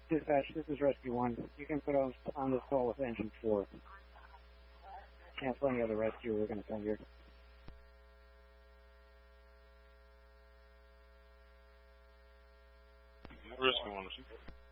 Dispatch, this is Rescue 1. You can put on this call with Engine 4. Cancel any other rescue we're going to send here. Rescue 1.